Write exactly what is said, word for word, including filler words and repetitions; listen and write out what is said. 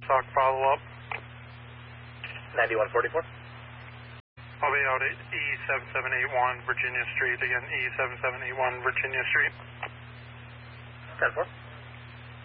Talk follow-up. ninety-one forty-four. I'll be out at E seven seven eight one Virginia Street. Again, E seven seven eight one Virginia Street. ten four.